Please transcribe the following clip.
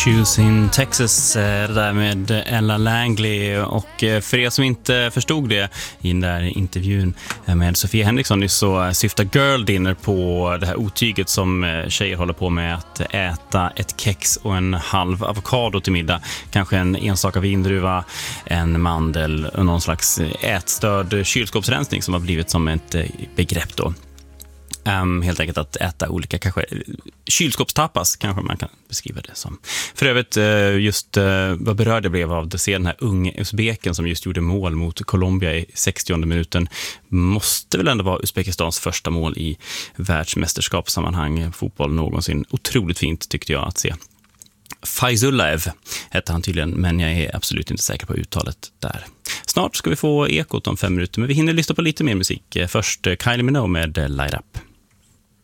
Issues in Texas, det där med Ella Langley. Och för er som inte förstod det i den där intervjun med Sofia Henriksson så syftar Girl Dinner på det här otyget som tjejer håller på med, att äta ett kex och en halv avokado till middag, kanske en enstaka vindruva, en mandel och någon slags ätstörd kylskåpsrensning som har blivit som ett begrepp då. Helt enkelt att äta olika, kanske kylskåpstapas kanske man kan beskriva det som. För övrigt, just vad berörd jag blev av att se den här unge usbeken som just gjorde mål mot Colombia i 60:e minuten. Måste väl ändå vara Uzbekistans första mål i världsmästerskapssammanhang fotboll någonsin. Otroligt fint tyckte jag att se. Faizullaev hette han tydligen, men jag är absolut inte säker på uttalet där. Snart ska vi få ekot om 5 minuter, men vi hinner lyssna på lite mer musik. Först Kylie Minogue med Light Up.